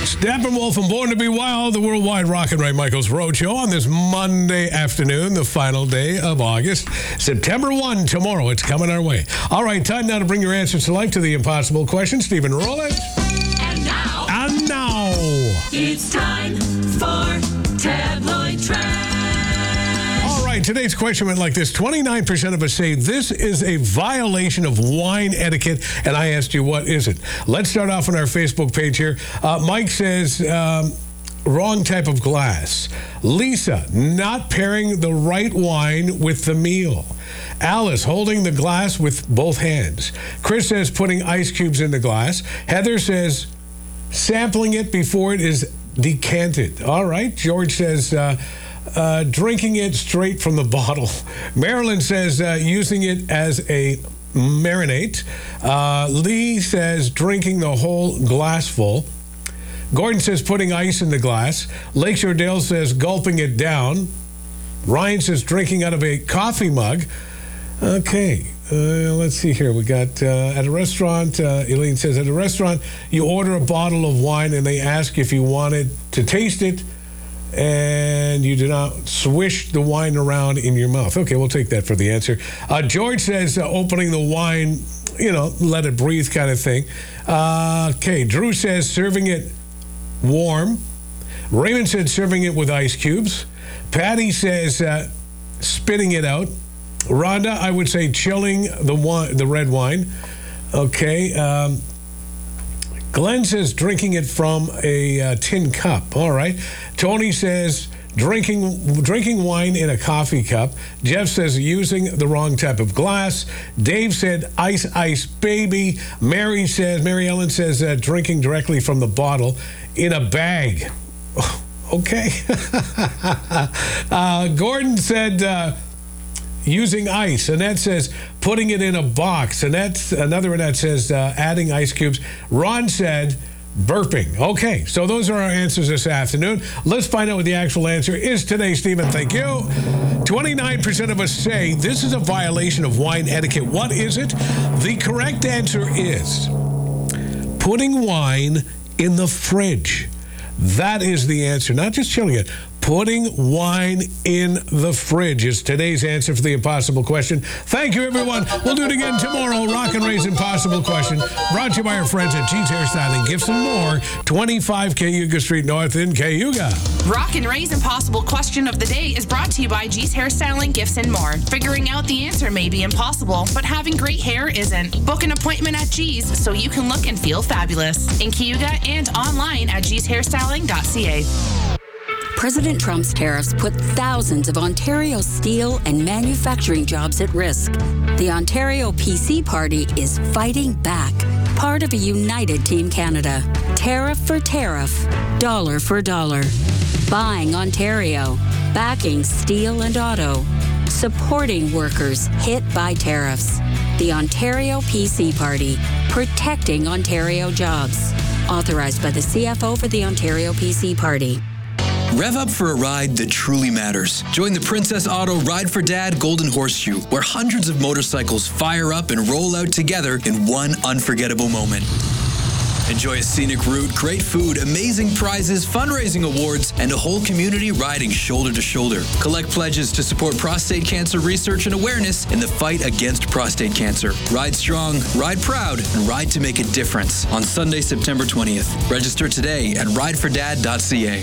Steppenwolf and Born to Be Wild, the worldwide Rock and Ray Michaels Roadshow on this Monday afternoon, the final day of August. September 1, tomorrow. It's coming our way. All right, time now to bring your answers to life to the impossible question. Stephen, roll it. And now, it's time for Tabloid Trash. All right, today's question went like this. 29% of us say this is a violation of wine etiquette, and I asked you, what is it? Let's start off on our Facebook page here. Mike says, wrong type of glass. Lisa, not pairing the right wine with the meal. Alice, holding the glass with both hands. Chris says, putting ice cubes in the glass. Heather says, sampling it before it is decanted. All right. George says, drinking it straight from the bottle. Marilyn says, using it as a marinade. Lee says, drinking the whole glass full. Gordon says, putting ice in the glass. Lakeshore Dale says, gulping it down. Ryan says, drinking out of a coffee mug. Okay, let's see here. We got at a restaurant, Elaine says, at a restaurant, you order a bottle of wine and they ask if you wanted to taste it, and you do not swish the wine around in your mouth. Okay, we'll take that for the answer. George says, opening the wine, let it breathe kind of thing. Okay, Drew says, serving it warm. Raymond said, serving it with ice cubes. Patty says, spitting it out. Rhonda, I would say chilling the red wine. Okay. Glenn says drinking it from a tin cup. All right. Tony says drinking wine in a coffee cup. Jeff says using the wrong type of glass. Dave said ice baby. Mary Ellen says drinking directly from the bottle in a bag. Okay. Gordon said using ice. Annette says putting it in a box. Another Annette says adding ice cubes. Ron said burping. Okay, so those are our answers this afternoon. Let's find out what the actual answer is today, Stephen. Thank you. 29% of us say this is a violation of wine etiquette. What is it? The correct answer is putting wine in the fridge. That is the answer. Not just chilling it. Putting wine in the fridge is today's answer for the impossible question. Thank you, everyone. We'll do it again tomorrow. Rock and Ray's Impossible Question, brought to you by our friends at G's Hairstyling, Gifts and More, 25 Cayuga Street North in Cayuga. Rock and Ray's Impossible Question of the day is brought to you by G's Hairstyling, Gifts and More. Figuring out the answer may be impossible, but having great hair isn't. Book an appointment at G's so you can look and feel fabulous. In Cayuga and online at gshairstyling.ca. President Trump's tariffs put thousands of Ontario steel and manufacturing jobs at risk. The Ontario PC Party is fighting back, part of a united Team Canada. Tariff for tariff, dollar for dollar. Buying Ontario, backing steel and auto, supporting workers hit by tariffs. The Ontario PC Party, protecting Ontario jobs. Authorized by the CFO for the Ontario PC Party. Rev up for a ride that truly matters. Join the Princess Auto Ride for Dad Golden Horseshoe, where hundreds of motorcycles fire up and roll out together in one unforgettable moment. Enjoy a scenic route, great food, amazing prizes, fundraising awards, and a whole community riding shoulder to shoulder. Collect pledges to support prostate cancer research and awareness in the fight against prostate cancer. Ride strong, ride proud, and ride to make a difference on Sunday, September 20th. Register today at ridefordad.ca.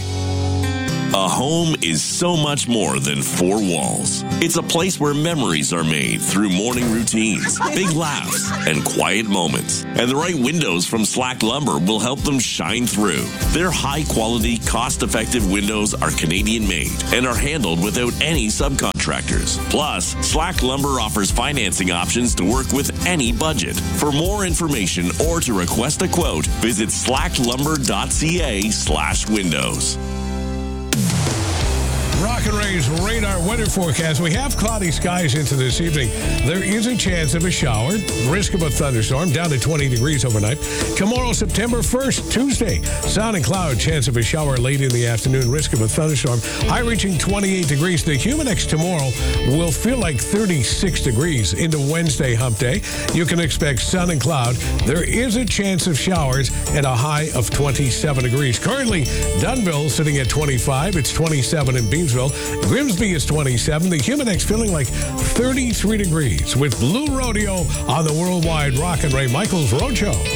A home is so much more than four walls. It's a place where memories are made through morning routines, big laughs, and quiet moments. And the right windows from Slack Lumber will help them shine through. Their high-quality, cost-effective windows are Canadian-made and are handled without any subcontractors. Plus, Slack Lumber offers financing options to work with any budget. For more information or to request a quote, visit slacklumber.ca/windows. Rock and Ray's radar weather forecast. We have cloudy skies into this evening. There is a chance of a shower. Risk of a thunderstorm down to 20 degrees overnight. Tomorrow, September 1st, Tuesday. Sun and cloud. Chance of a shower late in the afternoon. Risk of a thunderstorm. High reaching 28 degrees. The Humidex tomorrow will feel like 36 degrees into Wednesday hump day. You can expect sun and cloud. There is a chance of showers and a high of 27 degrees. Currently, Dunnville sitting at 25. It's 27 in Beamsville. Grimsby is 27. The Humidex feeling like 33 degrees with Blue Rodeo on the Worldwide Rock and Ray Michaels Roadshow.